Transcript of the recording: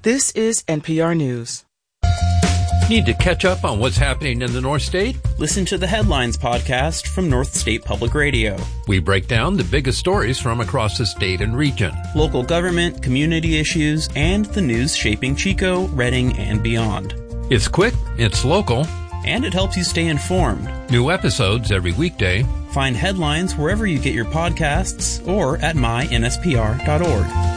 This is NPR News. Need to catch up on what's happening in the North State? Listen to the Headlines podcast from North State Public Radio. We break down the biggest stories from across the state and region. Local government, community issues, and the news shaping Chico, Redding, and beyond. It's quick, it's local, and it helps you stay informed. New episodes every weekday. Find Headlines wherever you get your podcasts or at mynspr.org.